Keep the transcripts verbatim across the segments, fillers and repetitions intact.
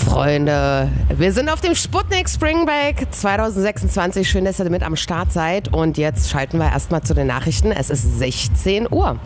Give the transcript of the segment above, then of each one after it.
Freunde, wir sind auf dem Sputnik Spring Break zwanzig sechsundzwanzig. Schön, dass ihr mit am Start seid. Und jetzt schalten wir erstmal zu den Nachrichten. Es ist sechzehn Uhr.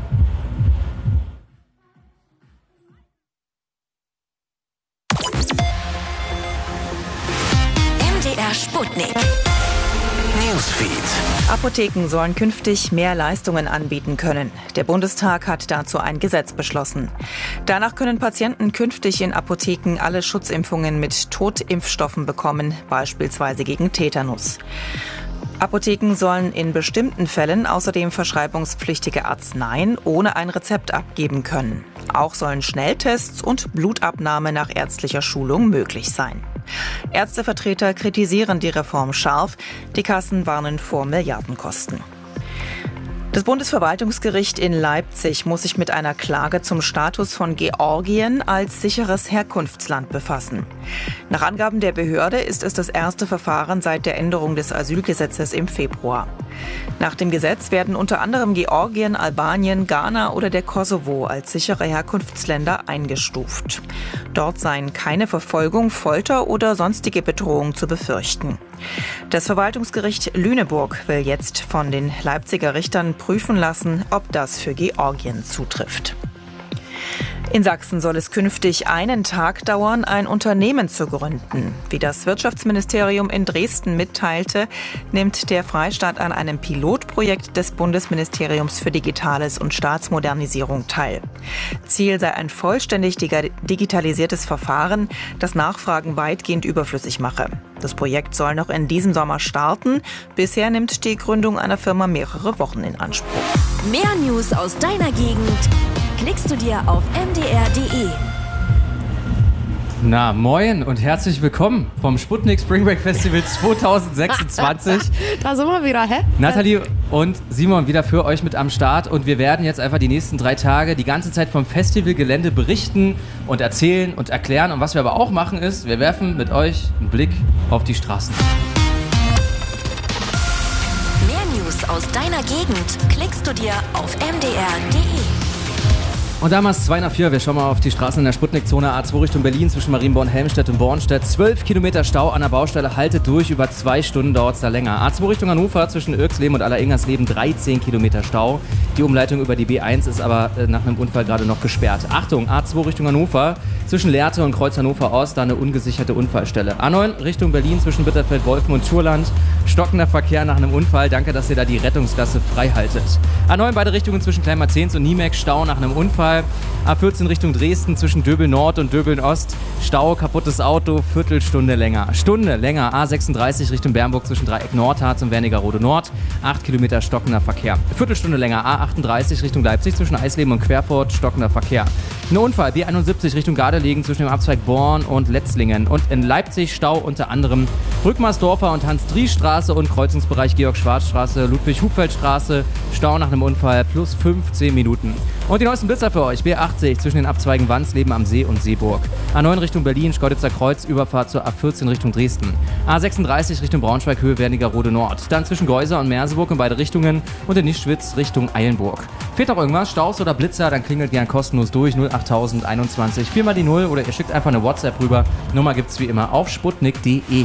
M D R Sputnik. Newsfeed. Apotheken sollen künftig mehr Leistungen anbieten können. Der Bundestag hat dazu ein Gesetz beschlossen. Danach können Patienten künftig in Apotheken alle Schutzimpfungen mit Totimpfstoffen bekommen, beispielsweise gegen Tetanus. Apotheken sollen in bestimmten Fällen außerdem verschreibungspflichtige Arzneien ohne ein Rezept abgeben können. Auch sollen Schnelltests und Blutabnahme nach ärztlicher Schulung möglich sein. Ärztevertreter kritisieren die Reform scharf. Die Kassen warnen vor Milliardenkosten. Das Bundesverwaltungsgericht in Leipzig muss sich mit einer Klage zum Status von Georgien als sicheres Herkunftsland befassen. Nach Angaben der Behörde ist es das erste Verfahren seit der Änderung des Asylgesetzes im Februar. Nach dem Gesetz werden unter anderem Georgien, Albanien, Ghana oder der Kosovo als sichere Herkunftsländer eingestuft. Dort seien keine Verfolgung, Folter oder sonstige Bedrohung zu befürchten. Das Verwaltungsgericht Lüneburg will jetzt von den Leipziger Richtern prüfen lassen, ob das für Georgien zutrifft. In Sachsen soll es künftig einen Tag dauern, ein Unternehmen zu gründen. Wie das Wirtschaftsministerium in Dresden mitteilte, nimmt der Freistaat an einem Pilotprojekt des Bundesministeriums für Digitales und Staatsmodernisierung teil. Ziel sei ein vollständig digitalisiertes Verfahren, das Nachfragen weitgehend überflüssig mache. Das Projekt soll noch in diesem Sommer starten. Bisher nimmt die Gründung einer Firma mehrere Wochen in Anspruch. Mehr News aus deiner Gegend klickst du dir auf m d r punkt d e. Na, moin und herzlich willkommen vom Sputnik Spring Break Festival zwanzig sechsundzwanzig. Da sind wir wieder, hä? Nathalie und Simon wieder für euch mit am Start und wir werden jetzt einfach die nächsten drei Tage die ganze Zeit vom Festivalgelände berichten und erzählen und erklären. Und was wir aber auch machen ist, wir werfen mit euch einen Blick auf die Straßen. Mehr News aus deiner Gegend klickst du dir auf m d r punkt d e. Und damals zwei nach vier, wir schauen mal auf die Straßen in der Sputnik-Zone A zwei Richtung Berlin zwischen Marienborn, Helmstedt und Bornstedt. zwölf Kilometer Stau an der Baustelle, haltet durch, über zwei Stunden dauert es da länger. A zwei Richtung Hannover zwischen Irksleben und Alleringhersleben dreizehn Kilometer Stau. Die Umleitung über die B eins ist aber äh, nach einem Unfall gerade noch gesperrt. Achtung, A zwei Richtung Hannover zwischen Lehrte und Kreuz Hannover Ost, da eine ungesicherte Unfallstelle. A neun Richtung Berlin zwischen Bitterfeld, Wolfen und Thurland. Stockender Verkehr nach einem Unfall, danke, dass ihr da die Rettungsgasse frei haltet. A neun beide Richtungen zwischen Kleinmarzens und Niemek, Stau nach einem Unfall. A vierzehn Richtung Dresden zwischen Döbeln Nord und Döbeln Ost. Stau, kaputtes Auto, Viertelstunde länger. Stunde länger. A sechsunddreißig Richtung Bernburg zwischen Dreieck Nordharz und Wernigerode Nord. acht Kilometer stockender Verkehr. Viertelstunde länger. A achtunddreißig Richtung Leipzig zwischen Eisleben und Querfurt. Stockender Verkehr. Ein Unfall. B einundsiebzig Richtung Gardelegen zwischen dem Abzweig Born und Letzlingen. Und in Leipzig Stau unter anderem Rückmarsdorfer und Hans-Dries-Straße und Kreuzungsbereich Georg-Schwarz-Straße, Ludwig-Hupfeld-Straße. Stau nach einem Unfall plus fünfzehn Minuten. Und die neuesten Blitzer für euch. B achtzig zwischen den Abzweigen Wandsleben am See und Seeburg. A neun Richtung Berlin, Schkeuditzer Kreuz, Überfahrt zur A vierzehn Richtung Dresden. A sechsunddreißig Richtung Braunschweig, Höhe Wernigerode Nord. Dann zwischen Geusser und Merseburg in beide Richtungen und in Nischwitz Richtung Eilenburg. Fehlt noch irgendwas, Staus oder Blitzer, dann klingelt gern kostenlos durch null acht null null einundzwanzig vier mal die null oder ihr schickt einfach eine WhatsApp rüber. Nummer gibt's wie immer auf sputnik punkt de.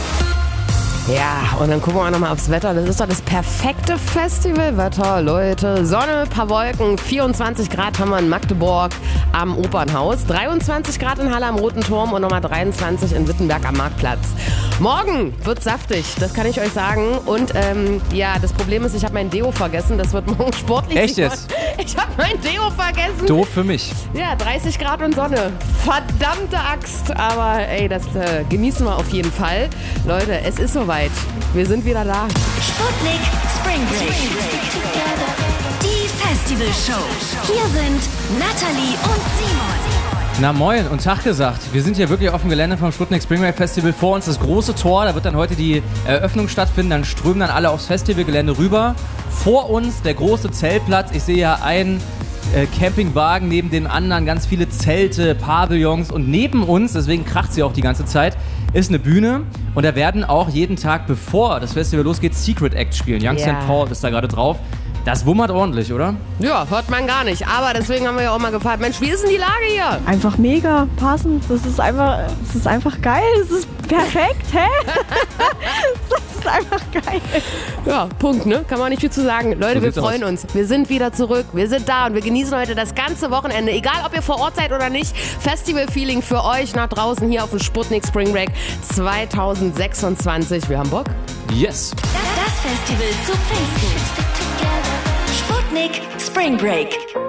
Ja, und dann gucken wir nochmal aufs Wetter. Das ist doch das perfekte Festivalwetter, Leute. Sonne, paar Wolken, vierundzwanzig Grad haben wir in Magdeburg am Opernhaus, dreiundzwanzig Grad in Halle am Roten Turm und nochmal dreiundzwanzig in Wittenberg am Marktplatz. Morgen wird saftig, das kann ich euch sagen. Und ähm, ja, das Problem ist, ich habe mein Deo vergessen. Das wird morgen sportlich. Echt jetzt? Ich habe mein Deo vergessen. Doof für mich. Ja, dreißig Grad und Sonne. Verdammte Axt. Aber ey, das äh, genießen wir auf jeden Fall. Leute, es ist soweit. Wir sind wieder da. Sputnik Spring Break. Die Festivalshow. Hier sind Nathalie und Simon. Na moin und Tag gesagt. Wir sind hier wirklich auf dem Gelände vom Sputnik Spring Break Festival. Vor uns das große Tor. Da wird dann heute die Eröffnung stattfinden. Dann strömen dann alle aufs Festivalgelände rüber. Vor uns der große Zeltplatz. Ich sehe ja einen äh, Campingwagen neben dem anderen. Ganz viele Zelte, Pavillons. Und neben uns, deswegen kracht sie auch die ganze Zeit, ist eine Bühne und da werden auch jeden Tag, bevor das Festival losgeht, Secret Act spielen. Young Ja. Sankt Paul ist da gerade drauf. Das wummert ordentlich, oder? Ja, hört man gar nicht. Aber deswegen haben wir ja auch mal gefragt, Mensch, wie ist denn die Lage hier? Einfach mega, passend. Das ist einfach, das ist einfach geil. Das ist perfekt, hä? Das ist einfach geil. Ja, Punkt, ne? Kann man nicht viel zu sagen. Leute, So wir sieht's freuen aus. uns. Wir sind wieder zurück. Wir sind da und wir genießen heute das ganze Wochenende. Egal, ob ihr vor Ort seid oder nicht. Festival-Feeling für euch nach draußen hier auf dem Sputnik Spring Break zwanzig sechsundzwanzig. Wir haben Bock. Yes. Das Festival zu Pfingsten. Sputnik Spring Break.